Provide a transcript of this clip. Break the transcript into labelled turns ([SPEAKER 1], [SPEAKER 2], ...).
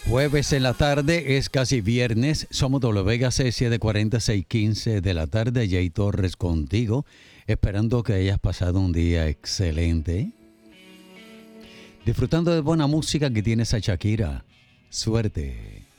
[SPEAKER 1] Jueves en la tarde, es casi viernes. Somos WKC 740, 6:15 de la tarde. Jay Torres contigo, esperando que hayas pasado un día excelente. Disfrutando de buena música que tienes a Shakira. Suerte.